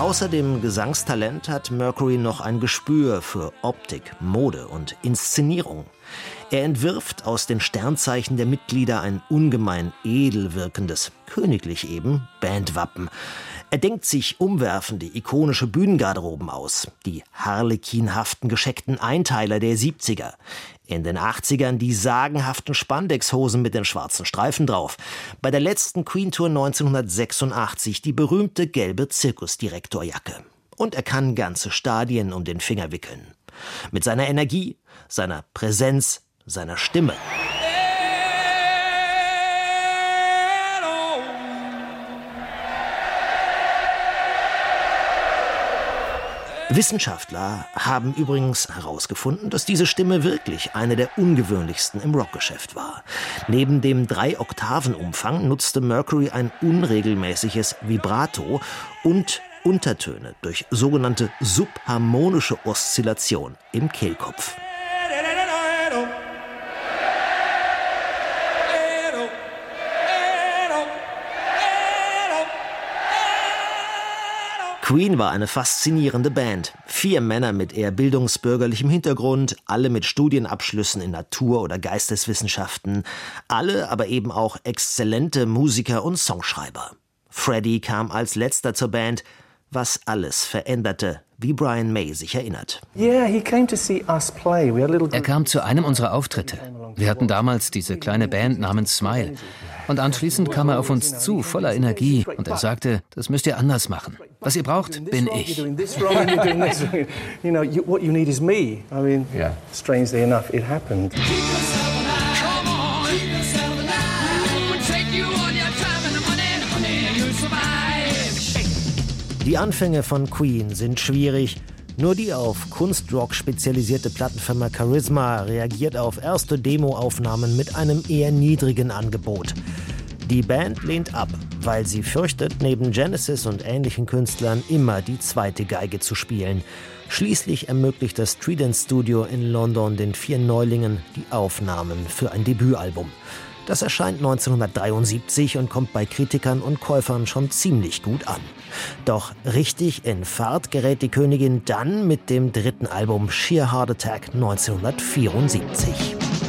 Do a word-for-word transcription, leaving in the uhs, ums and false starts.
Außer dem Gesangstalent hat Mercury noch ein Gespür für Optik, Mode und Inszenierung. Er entwirft aus den Sternzeichen der Mitglieder ein ungemein edel wirkendes, königlich eben, Bandwappen. Er denkt sich umwerfende, ikonische Bühnengarderoben aus, die harlekinhaften gescheckten Einteiler der siebziger. In den achtzigern die sagenhaften Spandexhosen mit den schwarzen Streifen drauf. Bei der letzten Queen-Tour neunzehnhundertsechsundachtzig die berühmte gelbe Zirkusdirektorjacke. Und er kann ganze Stadien um den Finger wickeln. Mit seiner Energie, seiner Präsenz, seiner Stimme. Wissenschaftler haben übrigens herausgefunden, dass diese Stimme wirklich eine der ungewöhnlichsten im Rockgeschäft war. Neben dem Drei-Oktaven-Umfang nutzte Mercury ein unregelmäßiges Vibrato und Untertöne durch sogenannte subharmonische Oszillation im Kehlkopf. Queen war eine faszinierende Band. Vier Männer mit eher bildungsbürgerlichem Hintergrund, alle mit Studienabschlüssen in Natur- oder Geisteswissenschaften, alle aber eben auch exzellente Musiker und Songschreiber. Freddie kam als letzter zur Band, was alles veränderte, wie Brian May sich erinnert. Er kam zu einem unserer Auftritte. Wir hatten damals diese kleine Band namens Smile. Und anschließend kam er auf uns zu, voller Energie. Und er sagte, das müsst ihr anders machen. Was ihr braucht, bin ich. Die Anfänge von Queen sind schwierig. Nur die auf Kunstrock spezialisierte Plattenfirma Charisma reagiert auf erste Demoaufnahmen mit einem eher niedrigen Angebot. Die Band lehnt ab, weil sie fürchtet, neben Genesis und ähnlichen Künstlern immer die zweite Geige zu spielen. Schließlich ermöglicht das Trident Studio in London den vier Neulingen die Aufnahmen für ein Debütalbum. Das erscheint neunzehnhundertdreiundsiebzig und kommt bei Kritikern und Käufern schon ziemlich gut an. Doch richtig in Fahrt gerät die Königin dann mit dem dritten Album Sheer Heart Attack neunzehnhundertvierundsiebzig.